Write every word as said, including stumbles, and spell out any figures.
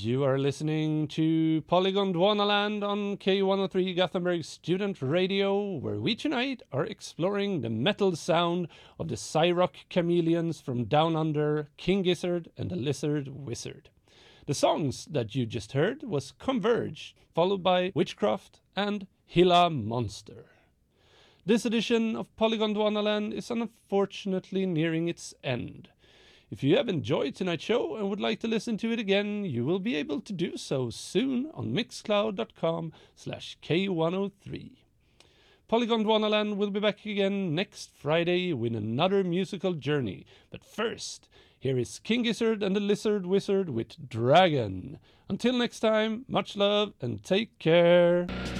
You are listening to Polygon Dwanaland on K one oh three Gothenburg Student Radio, where we tonight are exploring the metal sound of the Cyrock Chameleons from Down Under, King Gizzard and the Lizard Wizard. The songs that you just heard was Converge, followed by Witchcraft and Hilla Monster. This edition of Polygon Dwanaland is unfortunately nearing its end. If you have enjoyed tonight's show and would like to listen to it again, you will be able to do so soon on mixcloud.com slash K103. Polygon Dwanaland will be back again next Friday with another musical journey. But first, here is King Gizzard and the Lizard Wizard with Dragon. Until next time, much love and take care.